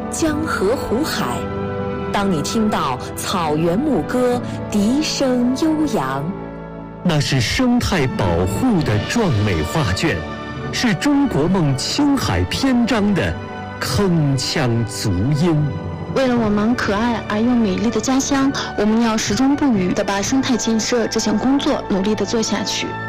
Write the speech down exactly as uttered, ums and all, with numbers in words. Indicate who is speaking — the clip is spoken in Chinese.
Speaker 1: 江河湖海，当你听到草原牧歌笛声悠扬，
Speaker 2: 那是生态保护的壮美画卷，是中国梦青海篇章的铿锵足音。
Speaker 3: 为了我们可爱而又美丽的家乡，我们要始终不渝地把生态建设这项工作努力地做下去。